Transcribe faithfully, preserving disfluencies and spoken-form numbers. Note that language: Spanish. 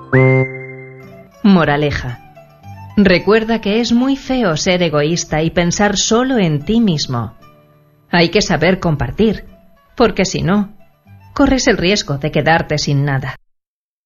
Moraleja. Recuerda que es muy feo ser egoísta y pensar solo en ti mismo. Hay que saber compartir, porque si no, corres el riesgo de quedarte sin nada.